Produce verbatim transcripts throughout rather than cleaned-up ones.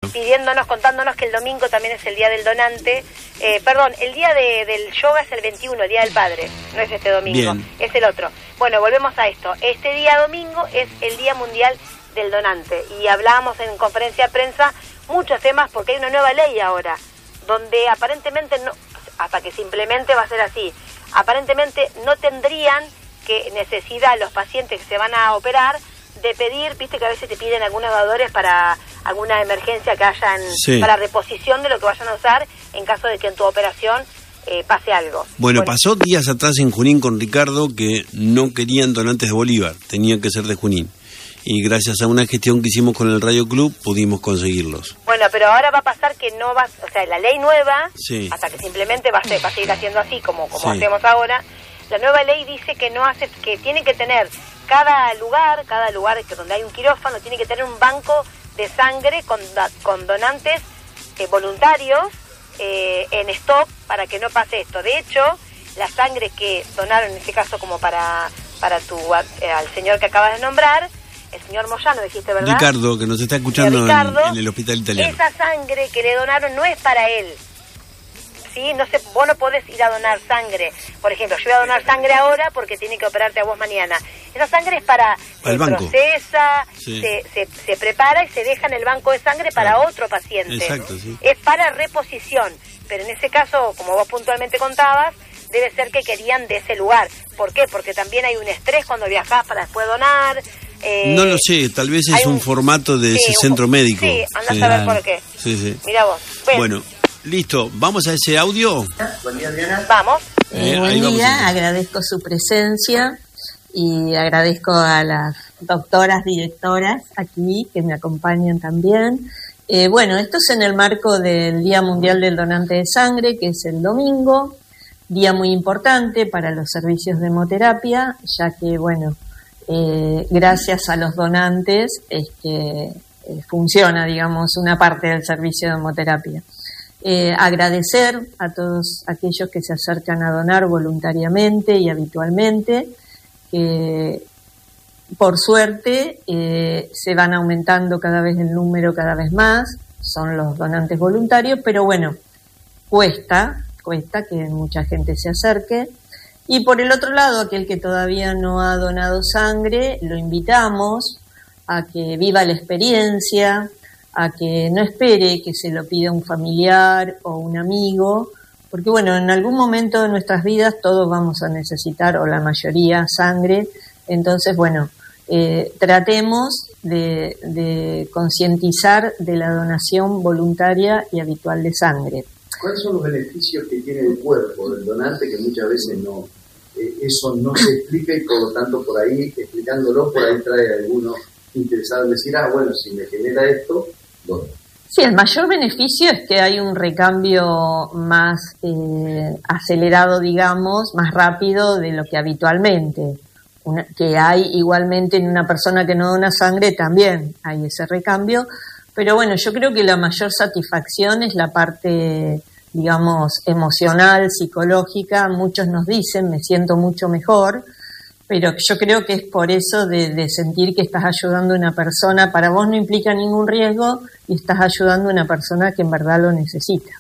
pidiéndonos, contándonos que el domingo también es el día del donante. Eh, perdón, el día de, del yoga es el veintiuno, el día del padre, no es este domingo, Bien. es el otro. Bueno, volvemos a esto. Este día domingo es el Día Mundial del Donante y hablábamos en conferencia de prensa muchos temas porque hay una nueva ley ahora, donde aparentemente, no, hasta que se implemente va a ser así, aparentemente no tendrían que necesidad los pacientes que se van a operar de pedir, viste que a veces te piden algunos dadores para alguna emergencia que haya en, sí. para reposición de lo que vayan a usar en caso de que en tu operación eh, pase algo. Bueno, bueno, pasó días atrás en Junín con Ricardo que no querían donantes de Bolívar, tenían que ser de Junín. Y gracias a una gestión que hicimos con el Radio Club pudimos conseguirlos. Bueno, pero ahora va a pasar que no va, o sea, la ley nueva, sí. hasta que simplemente va a, ser, va a seguir haciendo así como, como sí. hacemos ahora. La nueva ley dice que no hace, que tiene que tener cada lugar, cada lugar que donde hay un quirófano tiene que tener un banco de sangre con, con donantes eh, voluntarios eh, en stock para que no pase esto. De hecho, la sangre que donaron en este caso como para para tu eh, al señor que acabas de nombrar, el señor Moyano, dijiste, ¿verdad? Ricardo, que nos está escuchando Ricardo, en, en el hospital italiano. Esa sangre que le donaron no es para él. ¿Sí? No sé, vos no podés ir a donar sangre. Por ejemplo, yo voy a donar sangre ahora porque tiene que operarte a vos mañana. Esa sangre es para... Al se banco. procesa, sí. se, se, se prepara y se deja en el banco de sangre para claro. otro paciente. Exacto, sí. Es para reposición. Pero en ese caso, como vos puntualmente contabas, debe ser que querían de ese lugar. ¿Por qué? Porque también hay un estrés cuando viajás para después donar. Eh, no lo sé, tal vez es un, un formato de sí, ese centro un, médico. Sí, andá sí. a saber por qué. Sí, sí. Mirá vos. Bueno. bueno. Listo, ¿vamos a ese audio? Buen día, Adriana. Vamos. Eh, Eh, buen día, agradezco su presencia y agradezco a las doctoras directoras aquí que me acompañan también. Eh, bueno, esto es en el marco del Día Mundial del Donante de Sangre, que es el domingo, día muy importante para los servicios de hemoterapia, ya que, bueno, eh, gracias a los donantes es que eh, funciona, digamos, una parte del servicio de hemoterapia. Eh, agradecer a todos aquellos que se acercan a donar voluntariamente y habitualmente, que por suerte eh, se van aumentando cada vez el número, cada vez más, son los donantes voluntarios, pero bueno, cuesta, cuesta que mucha gente se acerque. Y por el otro lado, aquel que todavía no ha donado sangre, lo invitamos a que viva la experiencia, a que no espere que se lo pida un familiar o un amigo, porque bueno, en algún momento de nuestras vidas todos vamos a necesitar, o la mayoría, sangre. Entonces, bueno, eh, tratemos de, de concientizar de la donación voluntaria y habitual de sangre. ¿Cuáles son los beneficios que tiene el cuerpo del donante que muchas veces no, eh, eso no se explica y por lo tanto por ahí, explicándolo, por ahí trae a algunos interesados en decir, ah, bueno, si me genera esto, dono? Sí, el mayor beneficio es que hay un recambio más eh, acelerado, digamos, más rápido de lo que habitualmente. Una, que hay igualmente en una persona que no dona sangre también hay ese recambio, pero bueno, yo creo que la mayor satisfacción es la parte, digamos, emocional, psicológica. Muchos nos dicen, me siento mucho mejor, pero yo creo que es por eso de, de sentir que estás ayudando a una persona, para vos no implica ningún riesgo y estás ayudando a una persona que en verdad lo necesita.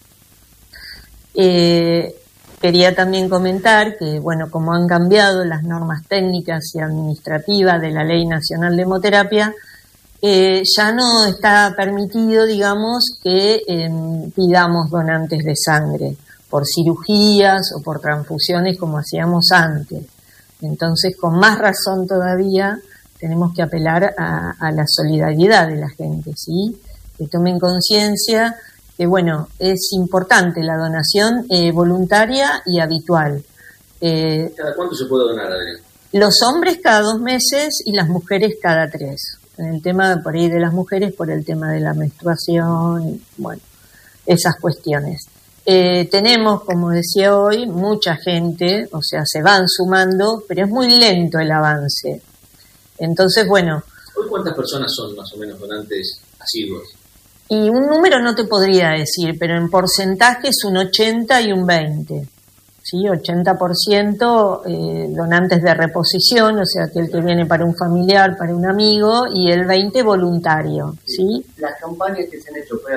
Eh, Quería también comentar que, bueno, como han cambiado las normas técnicas y administrativas de la Ley Nacional de Hemoterapia, eh, ya no está permitido, digamos, que eh, pidamos donantes de sangre por cirugías o por transfusiones como hacíamos antes. Entonces, con más razón todavía, tenemos que apelar a, a la solidaridad de la gente, ¿sí? Que tomen conciencia que, bueno, es importante la donación eh, voluntaria y habitual. Eh, ¿Cada cuánto se puede donar, Adrián? Los hombres cada dos meses y las mujeres cada tres. En el tema, por ahí, de las mujeres, por el tema de la menstruación, y, bueno, esas cuestiones. Eh, tenemos, como decía hoy, mucha gente, o sea, se van sumando, pero es muy lento el avance. Entonces, bueno... ¿Hoy cuántas personas son más o menos donantes asiduos? Y un número no te podría decir, pero en porcentaje es un ochenta y un veinte. ¿Sí? ochenta por ciento eh, donantes de reposición, o sea, aquel que viene para un familiar, para un amigo, y el veinte voluntario. ¿Sí? Las campañas que se han hecho